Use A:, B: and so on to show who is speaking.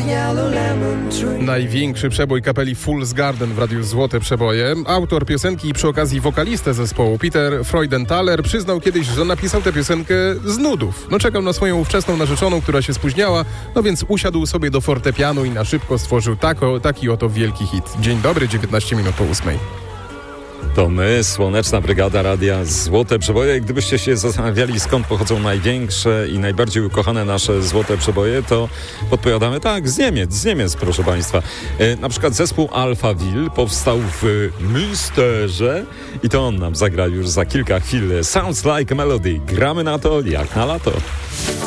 A: Największy przebój kapeli Fool's Garden w radiu Złote Przeboje. Autor piosenki i przy okazji wokalista zespołu Peter Freudenthaler przyznał kiedyś, że napisał tę piosenkę z nudów. Czekał na swoją ówczesną narzeczoną, która się spóźniała, więc usiadł sobie do fortepianu i na szybko stworzył taki oto wielki hit. Dzień dobry, 19 minut po 8.
B: To my, Słoneczna Brygada Radia Złote Przeboje. Gdybyście się zastanawiali, skąd pochodzą największe i najbardziej ukochane nasze Złote Przeboje, to podpowiadamy tak, z Niemiec, proszę Państwa. Na przykład zespół Alphaville powstał w Münsterze i to on nam zagra już za kilka chwil. Sounds Like a Melody. Gramy na to jak na lato.